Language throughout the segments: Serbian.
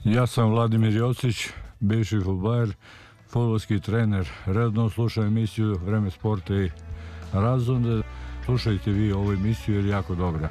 Ja sam Vladimir Jocić, bivši fudbaler, fudbalski trener. Redno slušam emisiju Vreme sporta i razonde. Slušajte vi ovu emisiju jer je jako dobra.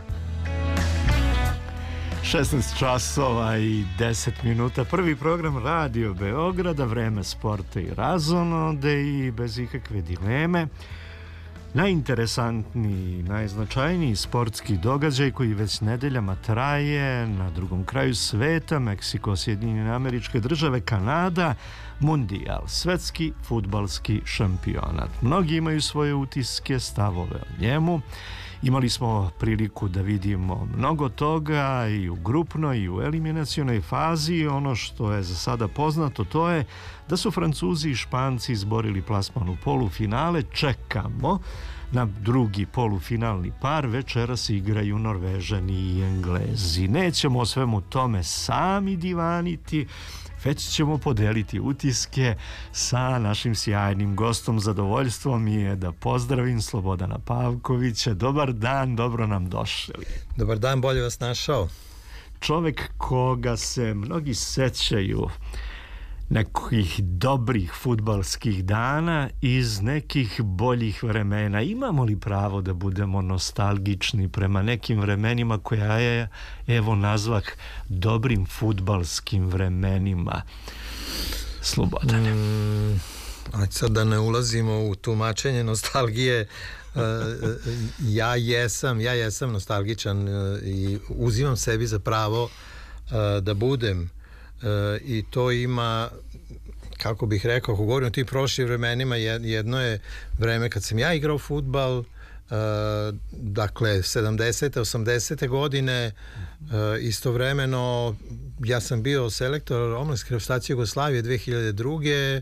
16 časova i 10 minuta. Prvi program Radio Beograda, Vreme sporta i razonode i bez ikakve dileme. Najinteresantniji, najznačajniji sportski događaj koji već nedeljama traje na drugom kraju sveta, Meksiko, Sjedinjene Američke Države, Kanada, Mundijal, svetski fudbalski šampionat. Mnogi imaju svoje utiske, stavove o njemu. Imali smo priliku da vidimo mnogo toga i u grupnoj i u eliminacionoj fazi. Ono što je za sada poznato to je da su Francuzi i Španci izborili plasman u polufinale. Čekamo na drugi polufinalni par. Večeras igraju Norvežani i Englezi. Nećemo o svemu tome sami divaniti, već ćemo podeliti utiske sa našim sjajnim gostom. Zadovoljstvo mi je da pozdravim Slobodana Pavkovića. Dobar dan, dobro nam došli. Dobar dan, bolje vas našao. Čovek koga se mnogi sećaju nekih dobrih fudbalskih dana iz nekih boljih vremena. Imamo li pravo da budemo nostalgični prema nekim vremenima koja je, evo, nazvah dobrim fudbalskim vremenima? Slobodane. Ajde sad da ne ulazimo u tumačenje nostalgije. Ja jesam nostalgičan i uzimam sebi za pravo da budem. I to ima, kako bih rekao, ako govorim o tim prošlim vremenima, jedno je vreme kad sam ja igrao fudbal, dakle 70. 80. godine, istovremeno ja sam bio selektor omladinske reprezentacije Jugoslavije 2002.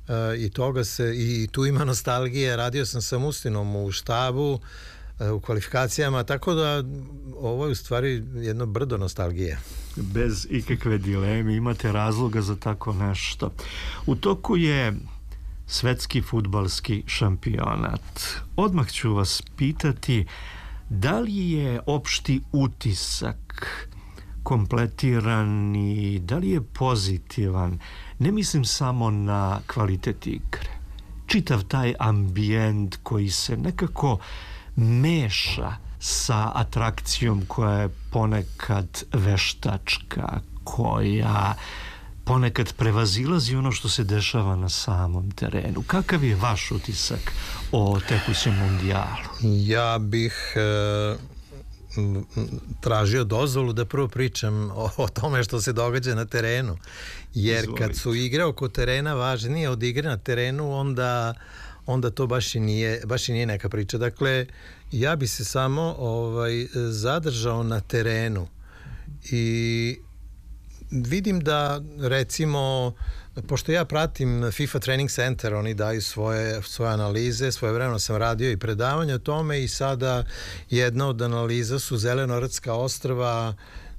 I tu ima nostalgije. Radio sam sa Mustinom u štabu, u kvalifikacijama, tako da ovo je u stvari jedno brdo nostalgije. Bez ikakve dileme, imate razloga za tako nešto. U toku je svetski fudbalski šampionat. Odmah ću vas pitati, da li je opšti utisak kompletiran i da li je pozitivan? Ne mislim samo na kvalitet igre. Čitav taj ambijent koji se nekako meša sa atrakcijom koja je ponekad veštačka, koja ponekad prevazilazi ono što se dešava na samom terenu. Kakav je vaš utisak o tekućem mundijalu? Ja bih tražio dozvolu da prvo pričam o tome što se događa na terenu, jer kad su igre oko terena važnije od igre na terenu, onda to baš i nije neka priča. Dakle, ja bi se samo zadržao na terenu i vidim da, recimo, pošto ja pratim FIFA Training Center, oni daju svoje analize, svojevremeno sam radio i predavanje o tome i sada jedna od analiza su Zelenorodska ostrva,